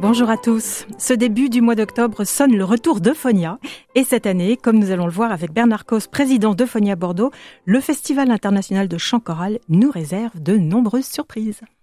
Bonjour à tous. Ce début du mois d'octobre sonne le retour d'Euphonia. Et cette année, comme nous allons le voir avec Bernard Cos, président d'Euphonia Bordeaux, le Festival international de chant choral nous réserve de nombreuses surprises.